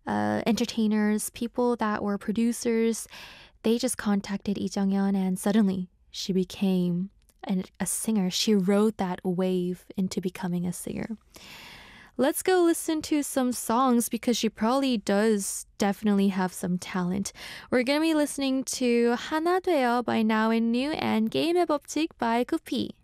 entertainers, people that were producers, they just contacted Lee Jung-yeon and suddenly she became a singer. She rode that wave into becoming a singer. Let's go listen to some songs because she probably does definitely have some talent. We're going to be listening to 하나 되어 by Now and New and 게임의 법칙 by Kupi.